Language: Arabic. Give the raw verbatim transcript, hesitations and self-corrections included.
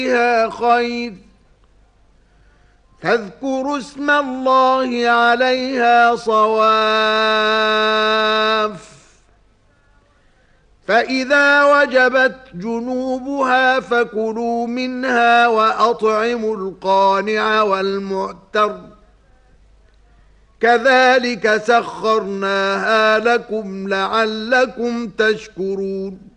فيها خير فاذكروا اسم الله عليها صواف فإذا وجبت جنوبها فكلوا منها وأطعموا القانع والمعتر كذلك سخرناها لكم لعلكم تشكرون